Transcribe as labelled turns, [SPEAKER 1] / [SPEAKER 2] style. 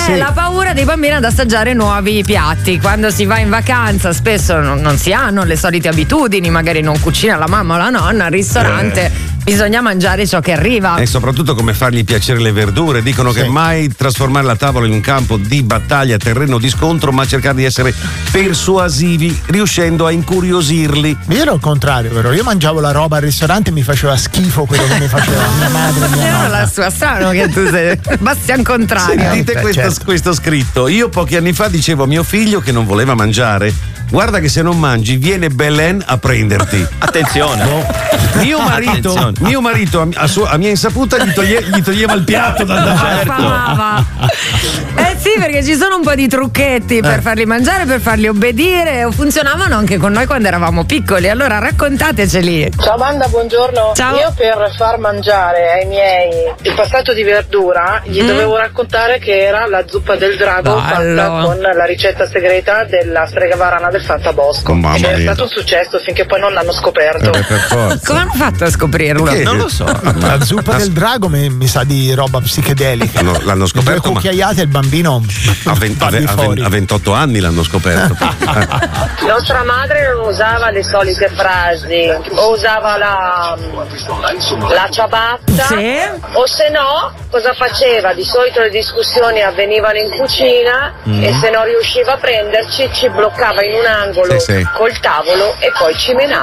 [SPEAKER 1] la paura dei bambini ad assaggiare nuovi piatti. Quando si va in vacanza spesso non si hanno le solite abitudini, magari non cucina la mamma o la nonna al ristorante. Bisogna mangiare ciò che arriva.
[SPEAKER 2] E soprattutto come fargli piacere le verdure. Dicono che mai trasformare la tavola in un campo di battaglia, terreno di scontro, ma cercare di essere persuasivi, riuscendo a incuriosirli.
[SPEAKER 3] Io ero il contrario, però. Io mangiavo la roba al ristorante e mi faceva schifo quello che mi faceva mia madre.
[SPEAKER 1] Era la sua strano che tu sei Bastian contrario.
[SPEAKER 2] Sentite questo scritto. Io pochi anni fa dicevo a mio figlio che non voleva mangiare: guarda che se non mangi viene Belen a prenderti.
[SPEAKER 4] Attenzione.
[SPEAKER 2] Mio marito a mia insaputa gli toglieva il piatto dal
[SPEAKER 1] affamava. Sì, perché ci sono un po' di trucchetti per farli mangiare, per farli obbedire. Funzionavano anche con noi quando eravamo piccoli. Allora raccontateceli.
[SPEAKER 5] Ciao banda, buongiorno.
[SPEAKER 1] Ciao.
[SPEAKER 5] Io per far mangiare ai miei il passato di verdura gli dovevo raccontare che era la zuppa del drago fatta con la ricetta segreta della strega varana del Fantabosco. Cioè, è stato un successo finché poi non l'hanno scoperto.
[SPEAKER 1] Come hanno fatto a scoprirlo?
[SPEAKER 2] Che?
[SPEAKER 4] Non lo so.
[SPEAKER 3] La zuppa del drago mi sa di roba psichedelica.
[SPEAKER 2] L'hanno scoperto.
[SPEAKER 3] Due cucchiaiate e il bambino
[SPEAKER 2] a 28 anni l'hanno scoperto.
[SPEAKER 5] Nostra madre non usava le solite frasi, o usava la ciabatta, o se no cosa faceva? Di solito le discussioni avvenivano in cucina e se non riusciva a prenderci ci bloccava in un angolo col tavolo e poi ci menava.